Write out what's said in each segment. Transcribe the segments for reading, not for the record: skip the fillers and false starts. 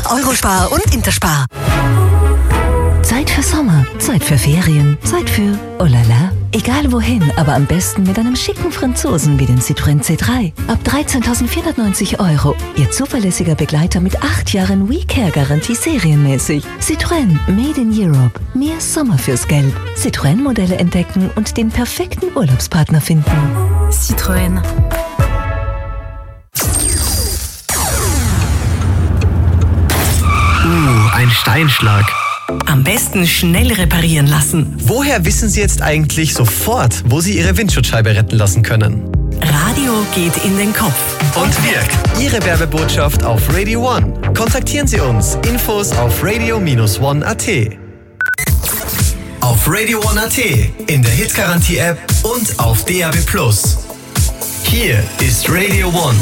Eurospar und Interspar. Zeit für Sommer, Zeit für Ferien, Zeit für oh la la. Egal wohin, aber am besten mit einem schicken Franzosen wie den Citroën C3. Ab 13.490 €. Ihr zuverlässiger Begleiter mit 8 Jahren WeCare-Garantie serienmäßig. Citroën, made in Europe. Mehr Sommer fürs Geld. Citroën-Modelle entdecken und den perfekten Urlaubspartner finden. Citroën. Ein Steinschlag. Am besten schnell reparieren lassen. Woher wissen Sie jetzt eigentlich sofort, wo Sie Ihre Windschutzscheibe retten lassen können? Radio geht in den Kopf. Und wirkt. Ihre Werbebotschaft auf Radio One. Kontaktieren Sie uns. Infos auf radio-one.at. Auf Radio One.at, in der Hitgarantie-App und auf DAB+. Hier ist Radio One.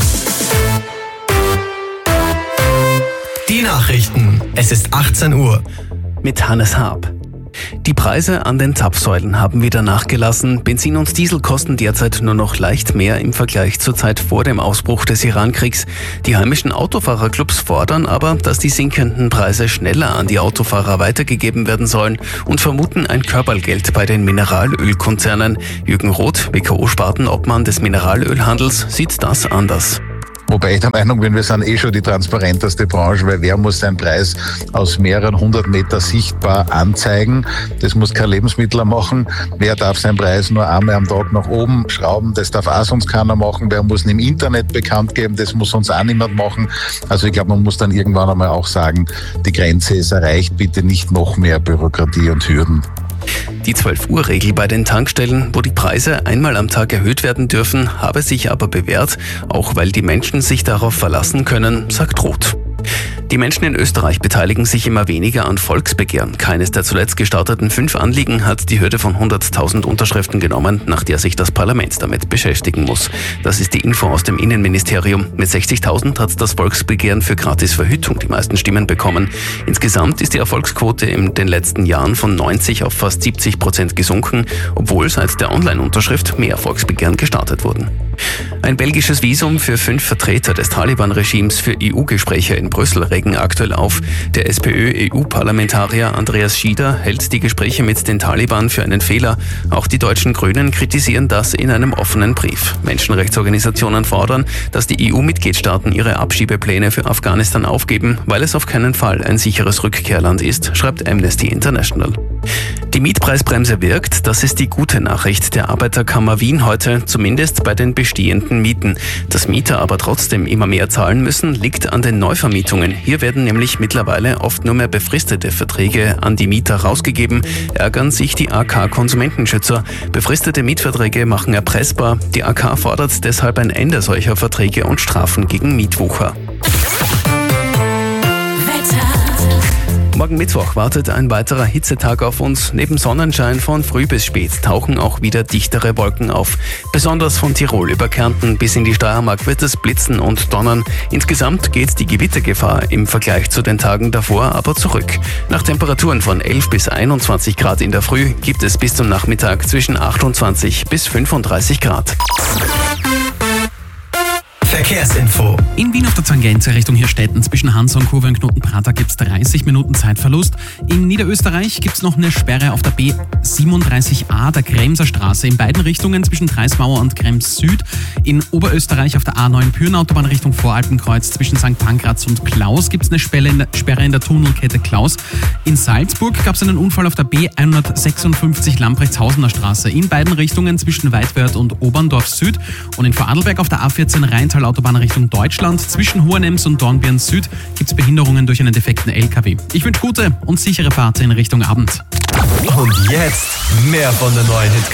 Die Nachrichten. Es ist 18 Uhr. Mit Hannes Haab. Die Preise an den Zapfsäulen haben wieder nachgelassen. Benzin und Diesel kosten derzeit nur noch leicht mehr im Vergleich zur Zeit vor dem Ausbruch des Iran-Kriegs. Die heimischen Autofahrerclubs fordern aber, dass die sinkenden Preise schneller an die Autofahrer weitergegeben werden sollen und vermuten ein Körperlgeld bei den Mineralölkonzernen. Jürgen Roth, WKO-Spartenobmann des Mineralölhandels, sieht das anders. Wobei ich der Meinung bin, wir sind schon die transparenteste Branche, weil wer muss seinen Preis aus mehreren 100 Meter sichtbar anzeigen? Das muss kein Lebensmittler machen. Wer darf seinen Preis nur einmal am Tag nach oben schrauben? Das darf auch sonst keiner machen. Wer muss ihn im Internet bekannt geben? Das muss sonst auch niemand machen. Also ich glaube, man muss dann irgendwann einmal auch sagen, die Grenze ist erreicht. Bitte nicht noch mehr Bürokratie und Hürden. Die 12-Uhr-Regel bei den Tankstellen, wo die Preise einmal am Tag erhöht werden dürfen, habe sich aber bewährt, auch weil die Menschen sich darauf verlassen können, sagt Roth. Die Menschen in Österreich beteiligen sich immer weniger an Volksbegehren. Keines der zuletzt gestarteten 5 Anliegen hat die Hürde von 100.000 Unterschriften genommen, nach der sich das Parlament damit beschäftigen muss. Das ist die Info aus dem Innenministerium. Mit 60.000 hat das Volksbegehren für Gratisverhütung die meisten Stimmen bekommen. Insgesamt ist die Erfolgsquote in den letzten Jahren von 90 auf fast 70% gesunken, obwohl seit der Online-Unterschrift mehr Volksbegehren gestartet wurden. Ein belgisches Visum für 5 Vertreter des Taliban-Regimes für EU-Gespräche in Brüssel regen aktuell auf. Der SPÖ-EU-Parlamentarier Andreas Schieder hält die Gespräche mit den Taliban für einen Fehler. Auch die deutschen Grünen kritisieren das in einem offenen Brief. Menschenrechtsorganisationen fordern, dass die EU-Mitgliedstaaten ihre Abschiebepläne für Afghanistan aufgeben, weil es auf keinen Fall ein sicheres Rückkehrland ist, schreibt Amnesty International. Die Mietpreisbremse wirkt, das ist die gute Nachricht der Arbeiterkammer Wien heute, zumindest bei den bestehenden Mieten. Dass Mieter aber trotzdem immer mehr zahlen müssen, liegt an den Neuvermietungen. Hier werden nämlich mittlerweile oft nur mehr befristete Verträge an die Mieter rausgegeben, ärgern sich die AK-Konsumentenschützer. Befristete Mietverträge machen erpressbar. Die AK fordert deshalb ein Ende solcher Verträge und Strafen gegen Mietwucher. Morgen Mittwoch wartet ein weiterer Hitzetag auf uns. Neben Sonnenschein von früh bis spät tauchen auch wieder dichtere Wolken auf. Besonders von Tirol über Kärnten bis in die Steiermark wird es blitzen und donnern. Insgesamt geht die Gewittergefahr im Vergleich zu den Tagen davor aber zurück. Nach Temperaturen von 11 bis 21 Grad in der Früh gibt es bis zum Nachmittag zwischen 28 bis 35 Grad. Verkehrsinfo. In Wien auf der Tangente Richtung Hirstetten zwischen Hansa-Kurve und Knotenprater gibt es 30 Minuten Zeitverlust. In Niederösterreich gibt es noch eine Sperre auf der B37A der Kremser Straße in beiden Richtungen zwischen Dreismauer und Krems Süd. In Oberösterreich auf der A9 Pyrnautobahn Richtung Voralpenkreuz zwischen St. Pankraz und Klaus gibt es eine Sperre in der Tunnelkette Klaus. In Salzburg gab es einen Unfall auf der B156 Lamprechtshausener Straße in beiden Richtungen zwischen Weidwörth und Oberndorf Süd. Und in Vorarlberg auf der A14 Rheintal Autobahn Richtung Deutschland. Zwischen Hohenems und Dornbirn Süd gibt es Behinderungen durch einen defekten LKW. Ich wünsche gute und sichere Fahrt in Richtung Abend. Und jetzt mehr von der neuen Hit.